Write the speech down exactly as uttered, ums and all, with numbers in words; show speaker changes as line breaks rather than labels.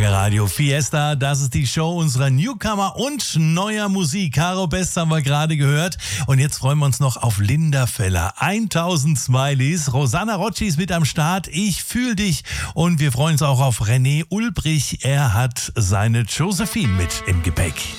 Radio Fiesta, das ist die Show unserer Newcomer und neuer Musik. Caro Best haben wir gerade gehört und jetzt freuen wir uns noch auf Linda Feller. tausend Smileys, Rosanna Rocci ist mit am Start, ich fühl dich und wir freuen uns auch auf René Ulbrich. Er hat seine Josephine mit im Gepäck.